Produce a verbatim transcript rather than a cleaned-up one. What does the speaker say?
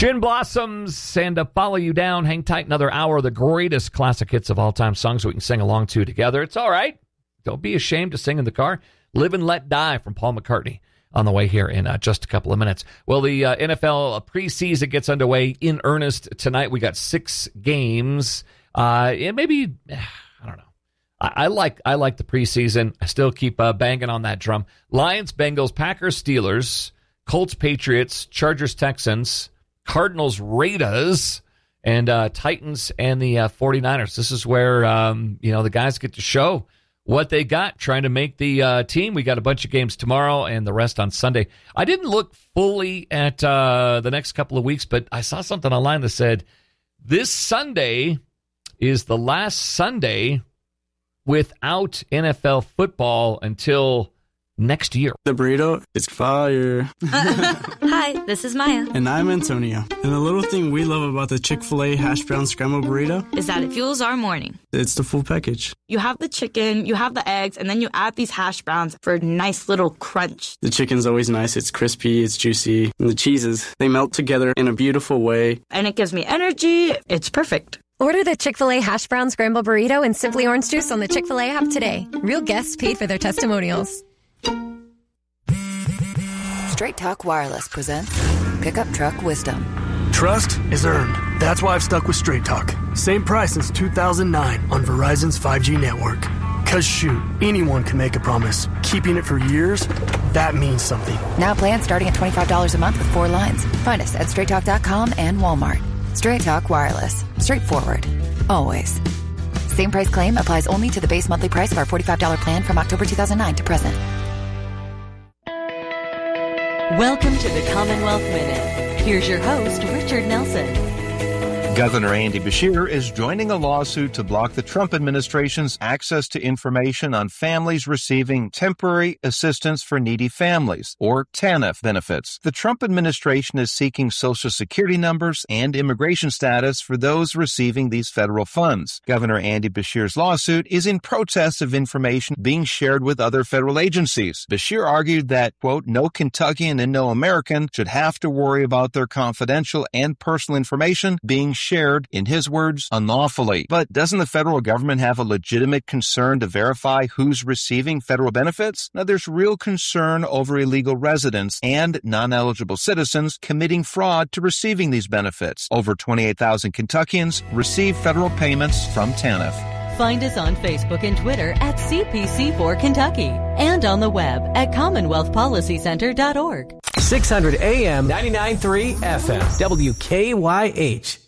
Gin Blossoms and uh, Follow You Down. Hang tight, another hour of the greatest classic hits of all time, songs we can sing along to together. It's all right. Don't be ashamed to sing in the car. Live and Let Die from Paul McCartney on the way here in uh, just a couple of minutes. Well, the uh, N F L preseason gets underway in earnest tonight. We got six games. Uh, and maybe, I don't know. I, I like I like the preseason. I still keep uh, banging on that drum. Lions, Bengals, Packers, Steelers, Colts, Patriots, Chargers, Texans, Cardinals, Raiders, and uh, Titans and the uh, 49ers. This is where um, you know the guys get to show what they got, trying to make the uh, team. We got a bunch of games tomorrow and the rest on Sunday. I didn't look fully at uh, the next couple of weeks, but I saw something online that said this Sunday is the last Sunday without N F L football until next year. The burrito is fire. Hi, this is Maya. And I'm Antonio. And the little thing we love about the Chick-fil-A hash brown scrambled burrito is that it fuels our morning. It's the full package. You have the chicken, you have the eggs, and then you add these hash browns for a nice little crunch. The chicken's always nice. It's crispy, it's juicy. And the cheeses, they melt together in a beautiful way. And it gives me energy. It's perfect. Order the Chick-fil-A Hash Brown Scramble Burrito and Simply Orange Juice on the Chick-fil-A app today. Real guests paid for their testimonials. Straight Talk Wireless presents Pickup Truck Wisdom. Trust is earned. That's why I've stuck with Straight Talk. Same price since two thousand nine on Verizon's five G network. Cause shoot, anyone can make a promise. Keeping it for years, that means something. Now plans starting at twenty-five dollars a month with four lines. Find us at straight talk dot com and Walmart. Straight Talk Wireless. Straightforward. Always. Same price claim applies only to the base monthly price of our forty-five dollars plan from October two thousand nine to present. Welcome to the Commonwealth Minute. Here's your host, Richard Nelson. Governor Andy Beshear is joining a lawsuit to block the Trump administration's access to information on families receiving Temporary Assistance for Needy Families, or TANF benefits. The Trump administration is seeking Social Security numbers and immigration status for those receiving these federal funds. Governor Andy Beshear's lawsuit is in protest of information being shared with other federal agencies. Beshear argued that, quote, no Kentuckian and no American should have to worry about their confidential and personal information being shared, in his words, unlawfully. But doesn't the federal government have a legitimate concern to verify who's receiving federal benefits? Now, there's real concern over illegal residents and non-eligible citizens committing fraud to receiving these benefits. Over twenty-eight thousand Kentuckians receive federal payments from TANF. Find us on Facebook and Twitter at C P C four Kentucky and on the web at commonwealth policy center dot org. six hundred A M, ninety-nine point three F M, W K Y H.